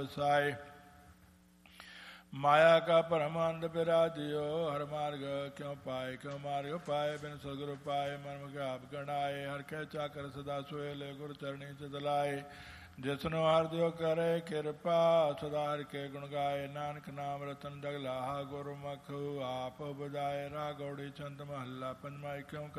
बरसाए। माया का परम अंध विराजियो, हर मार्ग क्यों पाए, क्यों मार्ग पाए, बिन सदगुरु पाए, मर्म के आप गणाए। हर कह चाकर सदा सोए, ले गुरु चरणी चलाए। जिसनो हरदियो करे कृपा, सदा हर के गुण गाए। नानक नाम रतन जग लाहा, गुरु मख आप बजाए। रागौड़ी चंद महला पंजवाई, क्यों